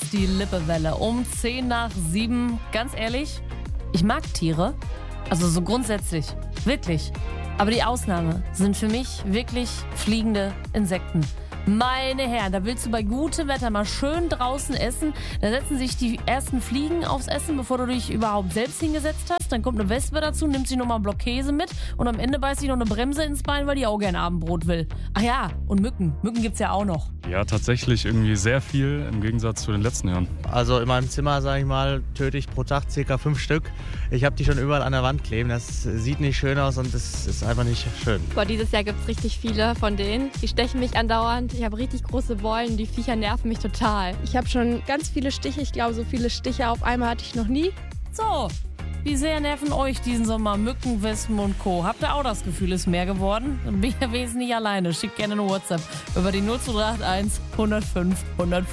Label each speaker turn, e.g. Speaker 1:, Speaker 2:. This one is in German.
Speaker 1: die Lippewelle um 6:10. Ganz ehrlich, ich mag Tiere. Also so grundsätzlich. Wirklich. Aber die Ausnahme sind für mich wirklich fliegende Insekten. Meine Herren, da willst du bei gutem Wetter mal schön draußen essen. Da setzen sich die ersten Fliegen aufs Essen, bevor du dich überhaupt selbst hingesetzt hast. Dann kommt eine Wespe dazu, nimmt sich nochmal einen Block Käse mit und am Ende beißt sich noch eine Bremse ins Bein, weil die auch gern Abendbrot will. Ach ja, und Mücken. Mücken gibt's ja auch noch.
Speaker 2: Ja, tatsächlich irgendwie sehr viel im Gegensatz zu den letzten Jahren.
Speaker 3: Also in meinem Zimmer, sage ich mal, töte ich pro Tag ca. 5 Stück. Ich habe die schon überall an der Wand kleben. Das sieht nicht schön aus und das ist einfach nicht schön.
Speaker 4: Boah, dieses Jahr gibt es richtig viele von denen. Die stechen mich andauernd. Ich habe richtig große Beulen. Die Viecher nerven mich total.
Speaker 5: Ich habe schon ganz viele Stiche. Ich glaube, so viele Stiche auf einmal hatte ich noch nie.
Speaker 1: So, wie sehr nerven euch diesen Sommer Mücken, Wespen und Co.? Habt ihr auch das Gefühl, es ist mehr geworden? Dann bin ich ja wesentlich alleine. Schickt gerne eine WhatsApp über die 0281 105 105.